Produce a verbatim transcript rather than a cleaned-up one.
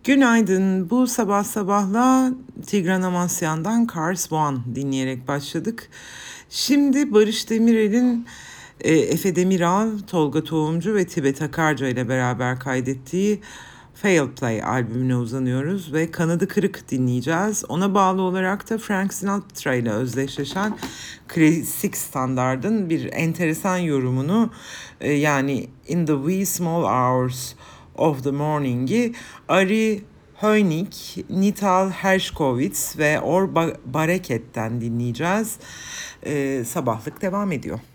Günaydın. Bu sabah sabahla Tigran Amasyan'dan Cars One dinleyerek başladık. Şimdi Barış Demirel'in e, Efe Demiral, Tolga Tohumcu ve Tibet Akarca ile beraber kaydettiği Fail Play albümüne uzanıyoruz ve Kanadı Kırık dinleyeceğiz. Ona bağlı olarak da Frank Sinatra ile özdeşleşen klasik standardın bir enteresan yorumunu e, yani In the Wee Small Hours of the Morning'i Ari Hoynik, Nital Hershkovits ve Or Bareket'ten dinleyeceğiz. Ee, sabahlık devam ediyor.